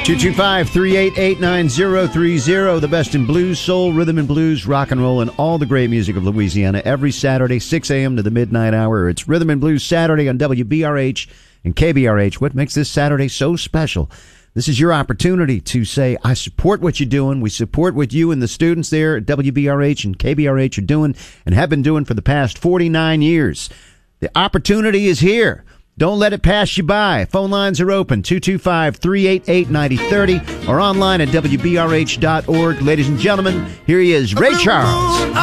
225-388-9030. The best in blues, soul, rhythm and blues, rock and roll, and all the great music of Louisiana. Every Saturday, 6 a.m. to the midnight hour. It's Rhythm and Blues Saturday on WBRH and KBRH. What makes this Saturday so special? This is your opportunity to say, I support what you're doing. We support what you and the students there at WBRH and KBRH are doing and have been doing for the past 49 years. The opportunity is here. Don't let it pass you by. Phone lines are open, 225-388-9030 or online at WBRH.org. Ladies and gentlemen, here he is, Ray Charles.